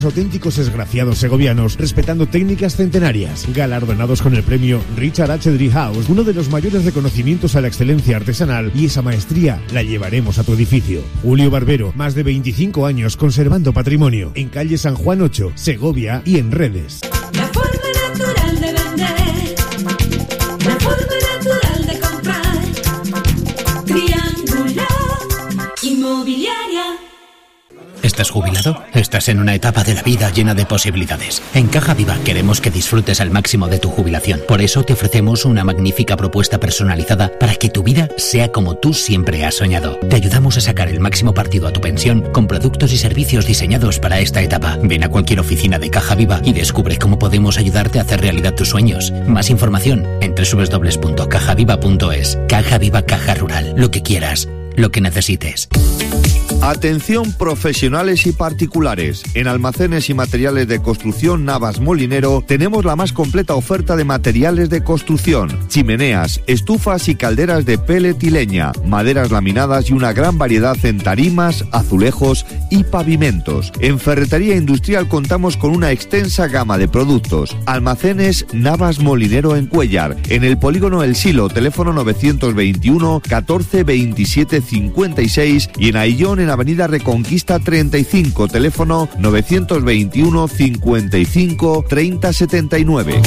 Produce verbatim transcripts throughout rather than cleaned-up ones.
Auténticos esgraciados segovianos, respetando técnicas centenarias, galardonados con el premio Richard H. Driehaus, uno de los mayores reconocimientos a la excelencia artesanal, y esa maestría la llevaremos a tu edificio. Julio Barbero, más de veinticinco años conservando patrimonio, en calle San Juan ocho, Segovia y en redes. La forma natural de vender, la forma natural de comprar, Triángulo Inmobiliaria. ¿Estás jubilado? Estás en una etapa de la vida llena de posibilidades. En Caja Viva queremos que disfrutes al máximo de tu jubilación. Por eso te ofrecemos una magnífica propuesta personalizada para que tu vida sea como tú siempre has soñado. Te ayudamos a sacar el máximo partido a tu pensión con productos y servicios diseñados para esta etapa. Ven a cualquier oficina de Caja Viva y descubre cómo podemos ayudarte a hacer realidad tus sueños. Más información en doble u doble u doble u punto caja viva punto es. Caja Viva, Caja Rural. Lo que quieras, lo que necesites. Atención profesionales y particulares. En Almacenes y Materiales de Construcción Navas Molinero tenemos la más completa oferta de materiales de construcción. Chimeneas, estufas y calderas de pellet y leña, maderas laminadas y una gran variedad en tarimas, azulejos y pavimentos. En Ferretería Industrial contamos con una extensa gama de productos. Almacenes Navas Molinero en Cuéllar. En el Polígono El Silo, teléfono novecientos veintiuno catorce veintisiete cincuenta y seis y en Aillón en Avenida Reconquista treinta y cinco, teléfono novecientos veintiuno cincuenta y cinco treinta setenta y nueve.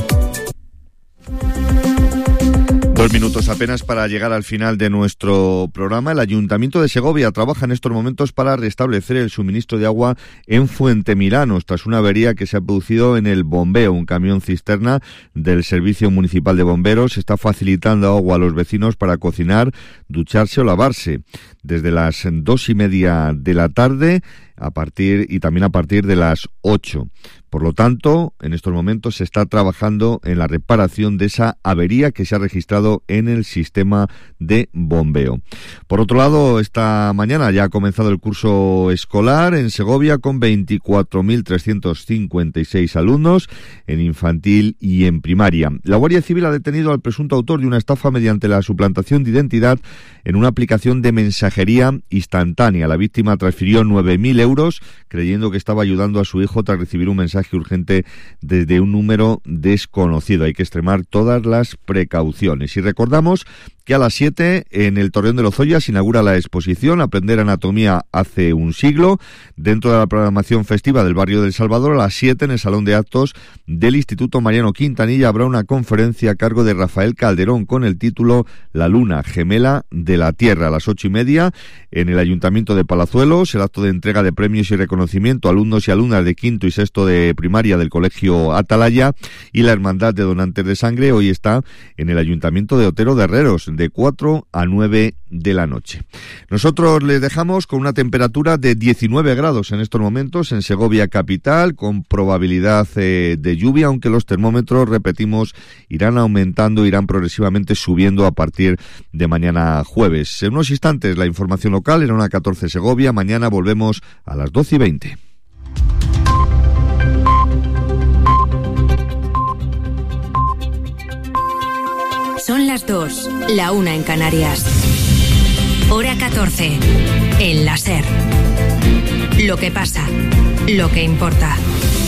Dos minutos apenas para llegar al final de nuestro programa. El Ayuntamiento de Segovia trabaja en estos momentos para restablecer el suministro de agua en Fuentemiranos, tras una avería que se ha producido en el bombeo. Un camión cisterna del Servicio Municipal de Bomberos está facilitando agua a los vecinos para cocinar, ducharse o lavarse. Desde las dos y media de la tarde a partir y también a partir de las ocho. Por lo tanto, en estos momentos se está trabajando en la reparación de esa avería que se ha registrado en el sistema de bombeo. Por otro lado, esta mañana ya ha comenzado el curso escolar en Segovia con veinticuatro mil trescientos cincuenta y seis alumnos en infantil y en primaria. La Guardia Civil ha detenido al presunto autor de una estafa mediante la suplantación de identidad en una aplicación de mensajería instantánea. La víctima transfirió nueve mil euros creyendo que estaba ayudando a su hijo tras recibir un mensaje urgente desde un número desconocido. Hay que extremar todas las precauciones. Y recordamos que a las siete en el Torreón de Lozoya se inaugura la exposición Aprender Anatomía hace un siglo. Dentro de la programación festiva del barrio del Salvador, a las siete en el Salón de Actos del Instituto Mariano Quintanilla habrá una conferencia a cargo de Rafael Calderón con el título La Luna Gemela de la Tierra. A las ocho y media en el Ayuntamiento de Palazuelos, el acto de entrega de premios y reconocimiento a alumnos y alumnas de quinto y sexto de primaria del Colegio Atalaya y la Hermandad de Donantes de Sangre hoy está en el Ayuntamiento de Otero de Herreros, de cuatro a nueve de la noche. Nosotros les dejamos con una temperatura de diecinueve grados en estos momentos en Segovia capital, con probabilidad eh, de lluvia, aunque los termómetros, repetimos, irán aumentando, irán progresivamente subiendo a partir de mañana jueves. En unos instantes la información local en una catorce Segovia. Mañana volvemos a las doce y veinte. Son las dos, la una en Canarias. Hora catorce, en la SER. Lo que pasa, lo que importa.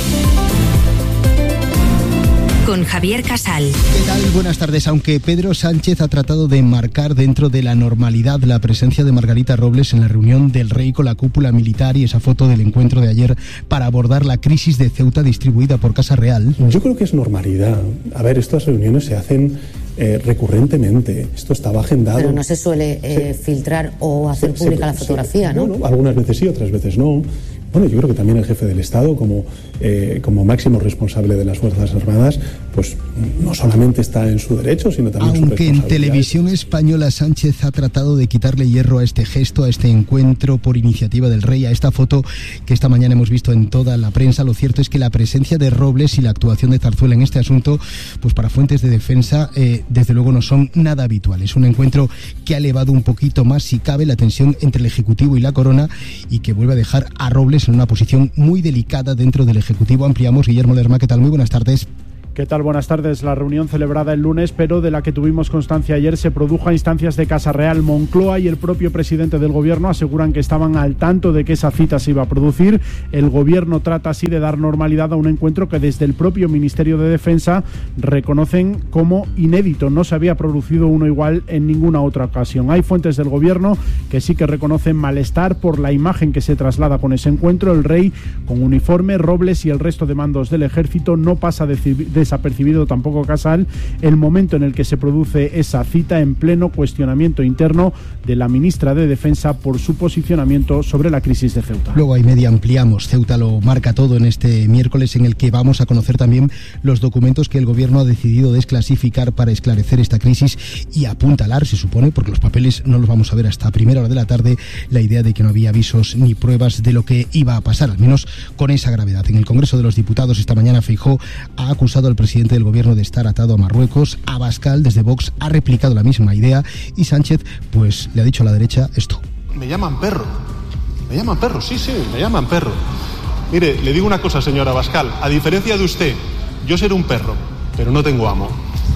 Con Javier Casal. ¿Qué tal? Buenas tardes. Aunque Pedro Sánchez ha tratado de enmarcar dentro de la normalidad la presencia de Margarita Robles en la reunión del rey con la cúpula militar y esa foto del encuentro de ayer para abordar la crisis de Ceuta distribuida por Casa Real. Yo creo que es normalidad. A ver, estas reuniones se hacen eh, recurrentemente. Esto estaba agendado. Pero no se suele eh, sí. filtrar o hacer sí, pública sí, la fotografía, sí. ¿no? ¿no? Algunas veces sí, otras veces no. Bueno, yo creo que también el jefe del Estado, como, eh, como máximo responsable de las Fuerzas Armadas, pues no solamente está en su derecho, sino también en su responsabilidad. Aunque en Televisión Española Sánchez ha tratado de quitarle hierro a este gesto, a este encuentro por iniciativa del rey, a esta foto que esta mañana hemos visto en toda la prensa, lo cierto es que la presencia de Robles y la actuación de Zarzuela en este asunto, pues para fuentes de defensa, eh, desde luego no son nada habituales. Un encuentro que ha elevado un poquito más, si cabe, la tensión entre el Ejecutivo y la Corona y que vuelve a dejar a Robles en una posición muy delicada dentro del Ejecutivo. Ampliamos. Guillermo Lerma, ¿qué tal? Muy buenas tardes. ¿Qué tal? Buenas tardes. La reunión celebrada el lunes, pero de la que tuvimos constancia ayer, se produjo a instancias de Casa Real. Moncloa y el propio presidente del gobierno aseguran que estaban al tanto de que esa cita se iba a producir. El gobierno trata así de dar normalidad a un encuentro que desde el propio Ministerio de Defensa reconocen como inédito. No se había producido uno igual en ninguna otra ocasión. Hay fuentes del gobierno que sí que reconocen malestar por la imagen que se traslada con ese encuentro. El rey con uniforme, Robles y el resto de mandos del ejército. No pasa de, de desapercibido tampoco Casal el momento en el que se produce esa cita, en pleno cuestionamiento interno de la ministra de Defensa por su posicionamiento sobre la crisis de Ceuta. Luego hay media ampliamos. Ceuta lo marca todo en este miércoles, en el que vamos a conocer también los documentos que el gobierno ha decidido desclasificar para esclarecer esta crisis y apuntalar, se supone, porque los papeles no los vamos a ver hasta primera hora de la tarde, la idea de que no había avisos ni pruebas de lo que iba a pasar, al menos con esa gravedad. En el Congreso de los Diputados esta mañana Feijóo ha acusado al presidente del gobierno de estar atado a Marruecos. Abascal, desde Vox, ha replicado la misma idea y Sánchez pues le ha dicho a la derecha esto. Me llaman perro, me llaman perro, sí, sí, me llaman perro. Mire, le digo una cosa, señor Abascal, a diferencia de usted, yo seré un perro, pero no tengo amo.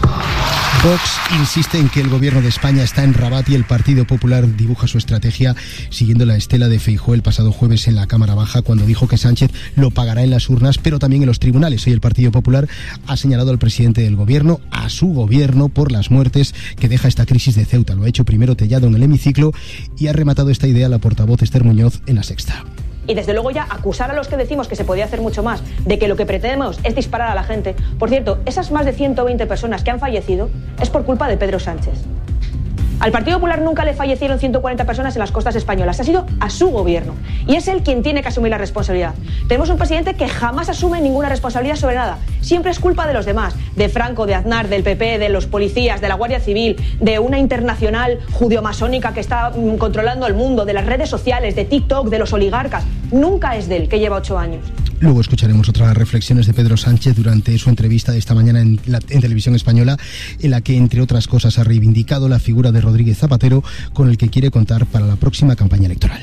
Vox insiste en que el gobierno de España está en Rabat y el Partido Popular dibuja su estrategia siguiendo la estela de Feijóo el pasado jueves en la Cámara Baja, cuando dijo que Sánchez lo pagará en las urnas, pero también en los tribunales. Hoy el Partido Popular ha señalado al presidente del gobierno, a su gobierno, por las muertes que deja esta crisis de Ceuta. Lo ha hecho primero Tellado en el hemiciclo y ha rematado esta idea la portavoz Esther Muñoz en La Sexta. Y desde luego ya acusar a los que decimos que se podía hacer mucho más, de que lo que pretendemos es disparar a la gente. Por cierto, esas más de ciento veinte personas que han fallecido es por culpa de Pedro Sánchez. Al Partido Popular nunca le fallecieron ciento cuarenta personas en las costas españolas, ha sido a su gobierno. Y es él quien tiene que asumir la responsabilidad. Tenemos un presidente que jamás asume ninguna responsabilidad sobre nada. Siempre es culpa de los demás, de Franco, de Aznar, del P P, de los policías, de la Guardia Civil, de una internacional judio-masónica que está mm, controlando el mundo, de las redes sociales, de TikTok, de los oligarcas. Nunca es de él, que lleva ocho años. Luego escucharemos otras reflexiones de Pedro Sánchez durante su entrevista de esta mañana en, la, en Televisión Española, en la que, entre otras cosas, ha reivindicado la figura de Rodríguez Zapatero, con el que quiere contar para la próxima campaña electoral.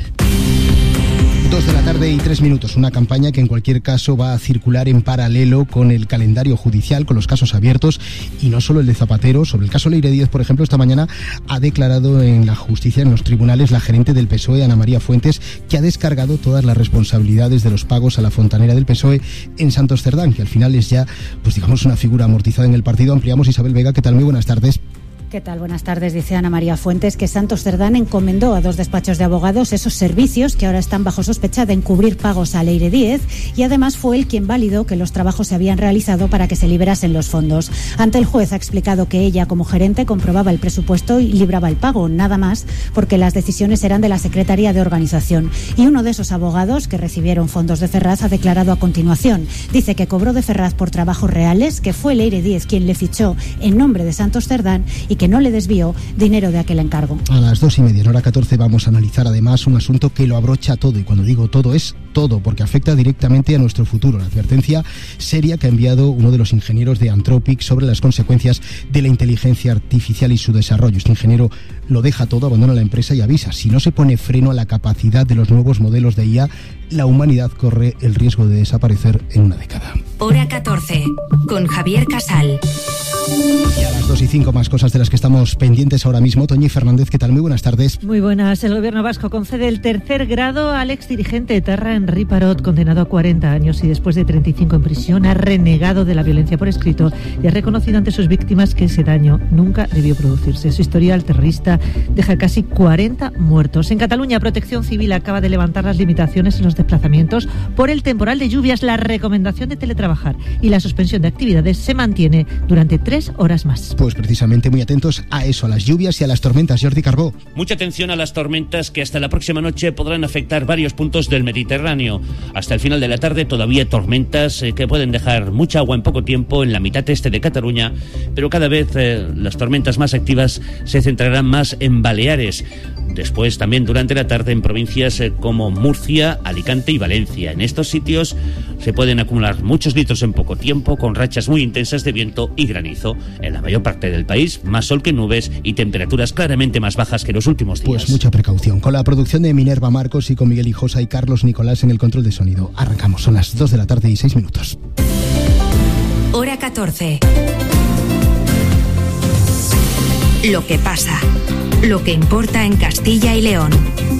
Dos de la tarde y tres minutos, una campaña que en cualquier caso va a circular en paralelo con el calendario judicial, con los casos abiertos, y no solo el de Zapatero. Sobre el caso Leire Díez, por ejemplo, esta mañana ha declarado en la justicia, en los tribunales, la gerente del P S O E, Ana María Fuentes, que ha descargado todas las responsabilidades de los pagos a la fontanera del P S O E en Santos Cerdán, que al final es ya, pues digamos, una figura amortizada en el partido. Ampliamos. Isabel Vega, ¿qué tal? Muy buenas tardes. ¿Qué tal? Buenas tardes. Dice Ana María Fuentes que Santos Cerdán encomendó a dos despachos de abogados esos servicios que ahora están bajo sospecha de encubrir pagos a Leire Díez, y además fue él quien validó que los trabajos se habían realizado para que se liberasen los fondos. Ante el juez ha explicado que ella, como gerente, comprobaba el presupuesto y libraba el pago, nada más, porque las decisiones eran de la Secretaría de Organización. Y uno de esos abogados que recibieron fondos de Ferraz ha declarado a continuación. Dice que cobró de Ferraz por trabajos reales, que fue Leire Díez quien le fichó en nombre de Santos Cerdán y que no le desvió dinero de aquel encargo. A las dos y media, en hora catorce, vamos a analizar además un asunto que lo abrocha todo, y cuando digo todo es todo, porque afecta directamente a nuestro futuro. La advertencia seria que ha enviado uno de los ingenieros de Anthropic sobre las consecuencias de la inteligencia artificial y su desarrollo. Este ingeniero lo deja todo, abandona la empresa y avisa: si no se pone freno a la capacidad de los nuevos modelos de I A, la humanidad corre el riesgo de desaparecer en una década. Hora catorce, con Javier Casal. Y a las dos y cinco, más cosas de las que estamos pendientes ahora mismo. Toñi Fernández, ¿qué tal? Muy buenas tardes. Muy buenas. El gobierno vasco concede el tercer grado al exdirigente etarra Henri Parot, condenado a cuarenta años y después de treinta y cinco en prisión ha renegado de la violencia por escrito y ha reconocido ante sus víctimas que ese daño nunca debió producirse. Su historial terrorista deja casi cuarenta muertos. En Cataluña, Protección Civil acaba de levantar las limitaciones en los desplazamientos por el temporal de lluvias. La recomendación de teletrabajar y la suspensión de actividades se mantiene durante tres horas más. Pues precisamente muy atentos a eso, a las lluvias y a las tormentas. Jordi Carbó. Mucha atención a las tormentas que hasta la próxima noche podrán afectar varios puntos del Mediterráneo. Hasta el final de la tarde todavía tormentas eh, que pueden dejar mucha agua en poco tiempo en la mitad este de Cataluña, pero cada vez eh, las tormentas más activas se centrarán más en Baleares. Después también durante la tarde en provincias eh, como Murcia, Alicante y Valencia. En estos sitios se pueden acumular muchos litros en poco tiempo, con rachas muy intensas de viento y granizo. En la mayor parte del país, más sol que nubes y temperaturas claramente más bajas que los últimos días. Pues mucha precaución. Con la producción de Minerva Marcos y con Miguel Hijosa y Carlos Nicolás en el control de sonido. Arrancamos, son las dos de la tarde y seis minutos. Hora catorce. Lo que pasa, lo que importa en Castilla y León.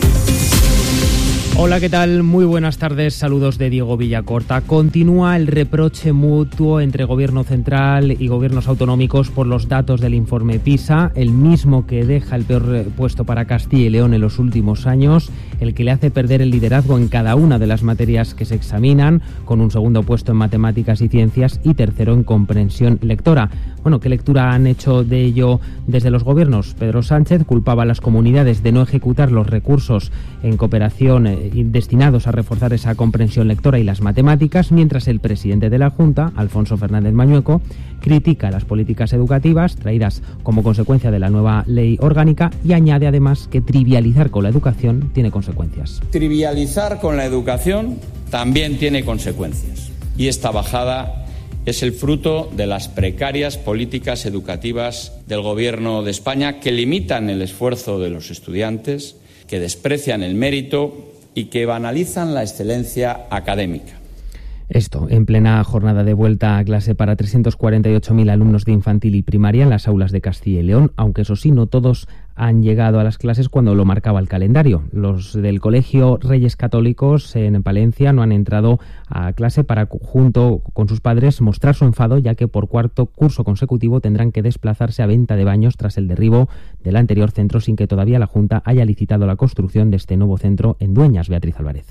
Hola, ¿qué tal? Muy buenas tardes, saludos de Diego Villacorta. Continúa el reproche mutuo entre Gobierno central y gobiernos autonómicos por los datos del informe PISA, el mismo que deja el peor puesto para Castilla y León en los últimos años, el que le hace perder el liderazgo en cada una de las materias que se examinan, con un segundo puesto en matemáticas y ciencias y tercero en comprensión lectora. Bueno, ¿qué lectura han hecho de ello desde los gobiernos? Pedro Sánchez culpaba a las comunidades de no ejecutar los recursos en cooperación eh, destinados a reforzar esa comprensión lectora y las matemáticas, mientras el presidente de la Junta, Alfonso Fernández Mañueco, critica las políticas educativas traídas como consecuencia de la nueva ley orgánica y añade además que trivializar con la educación tiene consecuencias. Trivializar con la educación también tiene consecuencias. Y esta bajada es el fruto de las precarias políticas educativas del Gobierno de España, que limitan el esfuerzo de los estudiantes, que desprecian el mérito y que banalizan la excelencia académica. Esto, en plena jornada de vuelta a clase para trescientos cuarenta y ocho mil alumnos de infantil y primaria en las aulas de Castilla y León, aunque eso sí, no todos han llegado a las clases cuando lo marcaba el calendario. Los del Colegio Reyes Católicos en Palencia no han entrado a clase para, junto con sus padres, mostrar su enfado, ya que por cuarto curso consecutivo tendrán que desplazarse a Venta de Baños tras el derribo del anterior centro, sin que todavía la Junta haya licitado la construcción de este nuevo centro en Dueñas. Beatriz Álvarez.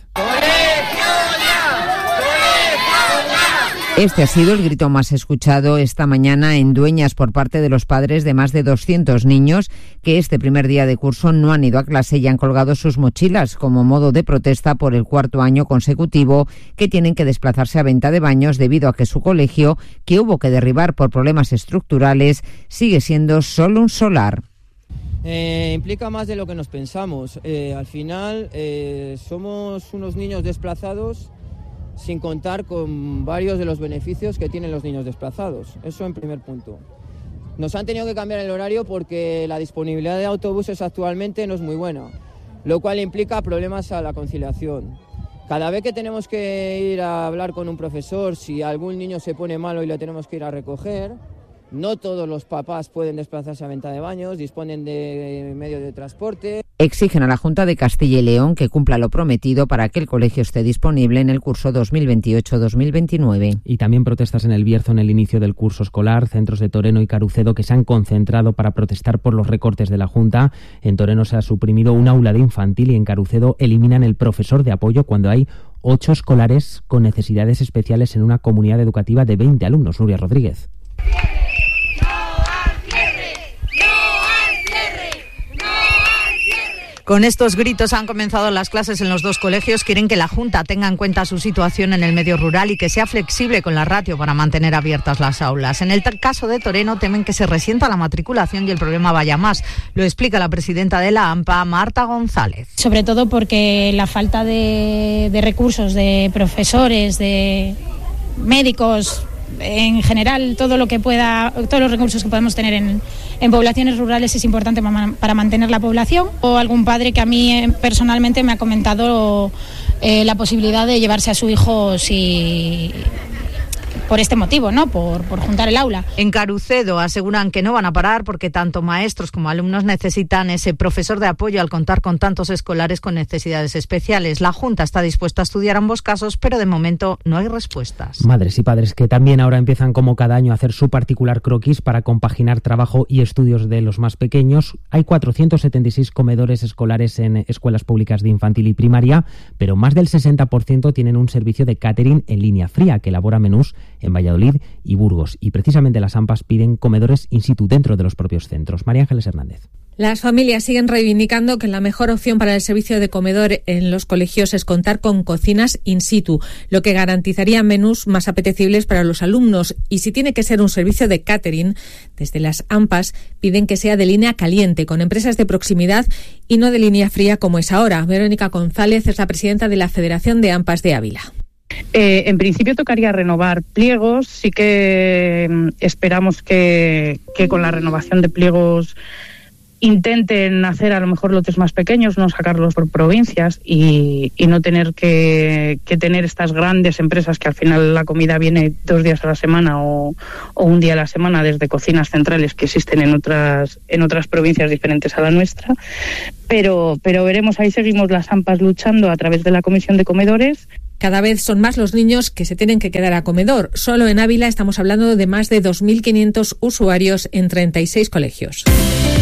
Este ha sido el grito más escuchado esta mañana en Dueñas por parte de los padres de más de doscientos niños que este primer día de curso no han ido a clase y han colgado sus mochilas como modo de protesta por el cuarto año consecutivo que tienen que desplazarse a Venta de Baños debido a que su colegio, que hubo que derribar por problemas estructurales, sigue siendo solo un solar. Eh, implica más de lo que nos pensamos. Eh, al final eh, somos unos niños desplazados sin contar con varios de los beneficios que tienen los niños desplazados. Eso en primer punto. Nos han tenido que cambiar el horario porque la disponibilidad de autobuses actualmente no es muy buena, lo cual implica problemas a la conciliación. Cada vez que tenemos que ir a hablar con un profesor, si algún niño se pone malo y lo tenemos que ir a recoger, no todos los papás pueden desplazarse a Venta de Baños, disponen de medios de transporte. Exigen a la Junta de Castilla y León que cumpla lo prometido para que el colegio esté disponible en el curso dos mil veintiocho dos mil veintinueve. Y también protestas en el Bierzo en el inicio del curso escolar, centros de Toreno y Carucedo que se han concentrado para protestar por los recortes de la Junta. En Toreno se ha suprimido un aula de infantil y en Carucedo eliminan el profesor de apoyo cuando hay ocho escolares con necesidades especiales en una comunidad educativa de veinte alumnos. Nuria Rodríguez. Con estos gritos han comenzado las clases en los dos colegios. Quieren que la Junta tenga en cuenta su situación en el medio rural y que sea flexible con la ratio para mantener abiertas las aulas. En el caso de Toreno temen que se resienta la matriculación y el problema vaya más. Lo explica la presidenta de la AMPA, Marta González. Sobre todo porque la falta de, de recursos, de profesores, de médicos, en general todo lo que pueda, todos los recursos que podemos tener en, en poblaciones rurales es importante para, para mantener la población. O algún padre que a mí eh, personalmente me ha comentado eh, la posibilidad de llevarse a su hijo si por este motivo, ¿no? Por, por juntar el aula. En Carucedo aseguran que no van a parar porque tanto maestros como alumnos necesitan ese profesor de apoyo al contar con tantos escolares con necesidades especiales. La Junta está dispuesta a estudiar ambos casos, pero de momento no hay respuestas. Madres y padres que también ahora empiezan como cada año a hacer su particular croquis para compaginar trabajo y estudios de los más pequeños. Hay cuatrocientos setenta y seis comedores escolares en escuelas públicas de infantil y primaria, pero más del sesenta por ciento tienen un servicio de catering en línea fría que elabora menús en Valladolid y Burgos. Y precisamente las AMPAs piden comedores in situ dentro de los propios centros. María Ángeles Hernández. Las familias siguen reivindicando que la mejor opción para el servicio de comedor en los colegios es contar con cocinas in situ, lo que garantizaría menús más apetecibles para los alumnos. Y si tiene que ser un servicio de catering, desde las AMPAs piden que sea de línea caliente, con empresas de proximidad y no de línea fría como es ahora. Verónica González es la presidenta de la Federación de AMPAs de Ávila. Eh, en principio tocaría renovar pliegos. Sí que eh, esperamos que, que con la renovación de pliegos intenten hacer a lo mejor lotes más pequeños, no sacarlos por provincias y, y no tener que, que tener estas grandes empresas que al final la comida viene dos días a la semana o, o un día a la semana desde cocinas centrales que existen en otras en otras provincias diferentes a la nuestra. Pero, pero veremos, ahí seguimos las AMPAs luchando a través de la Comisión de Comedores. Cada vez son más los niños que se tienen que quedar a comedor. Solo en Ávila estamos hablando de más de dos mil quinientos usuarios en treinta y seis colegios.